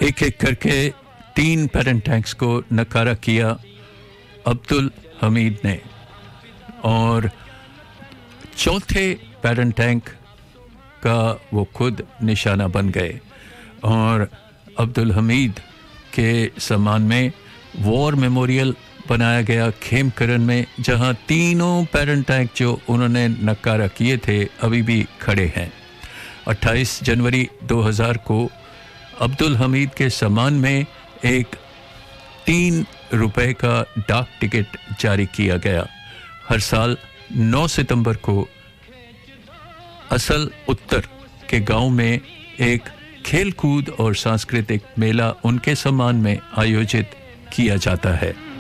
एक एक करके 3 पेरेंट टैंक्स को नकारा किया अब्दुल हमीद ने और चौथे पेरेंट टैंक का वो खुद निशाना बन गए और अब्दुल हमीद के सम्मान में वॉर मेमोरियल बनाया गया खेमकरन में, जहां तीनों पेरेंट टैंक जो उन्होंने नकारा किए थे अभी भी खड़े हैं। 28 जनवरी 2000 को अब्दुल हमीद के सम्मान में एक 3 रुपए का डाक टिकट जारी किया गया। हर साल 9 सितंबर को असल उत्तर के गांव में एक खेल कूद और सांस्कृतिक मेला उनके सम्मान में आयोजित किया जाता है।